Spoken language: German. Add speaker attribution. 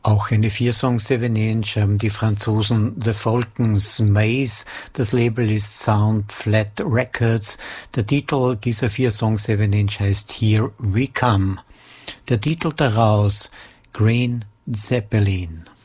Speaker 1: Auch eine 4-Song-7-Inch haben die Franzosen The Falcons Maze. Das Label ist Sound Flat Records. Der Titel dieser 4-Song-7-Inch heißt Here We Come. Der Titel daraus Green Zeppelin.